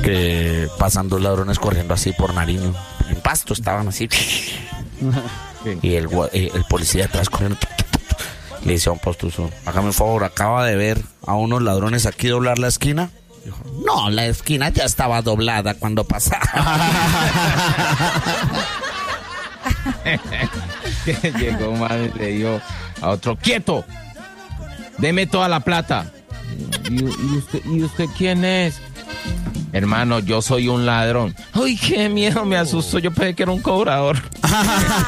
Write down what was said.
que pasan dos ladrones corriendo así por Nariño. En Pasto estaban así. Y el policía detrás corriendo. Le dice a un pastuso: hágame un favor, acaba de ver a unos ladrones aquí doblar la esquina. Dijo: no, la esquina ya estaba doblada cuando pasaba. Llegó madre, le dijo a otro: quieto, deme toda la plata. ¿Y usted quién es? Hermano, yo soy un ladrón. Uy, qué miedo, me asustó, yo pensé que era un cobrador.